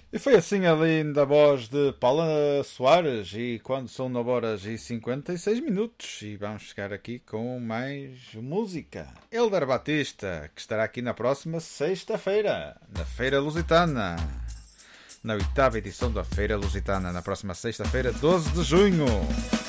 E foi assim a linda voz de Paula Soares. E quando são 9 horas e 56 minutos, e vamos chegar aqui com mais música. Helder Batista, que estará aqui na próxima sexta-feira, na Feira Lusitana. Na 8ª edição da Feira Lusitana, na próxima sexta-feira, 12 de junho.